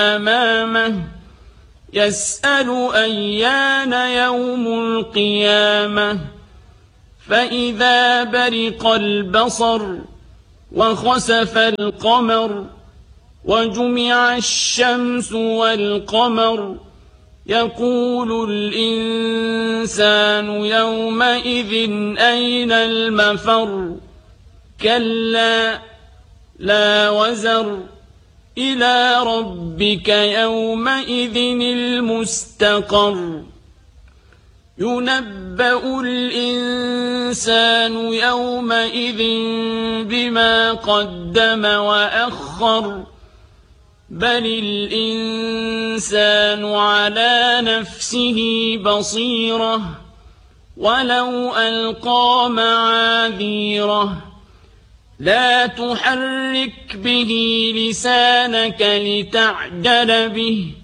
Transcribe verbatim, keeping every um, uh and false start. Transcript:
أمامه يسأل أيان يوم القيامة فإذا برق البصر وخسف القمر وجمع الشمس والقمر يقول الإنسان يومئذ أين المفر كلا لا وزر إلى ربك يومئذ المستقر ينبأ الإنسان يومئذ بما قدم وأخر بل الإنسان على نفسه بصيرة ولو ألقى معاذيره لا تحرك به لسانك لتعجل به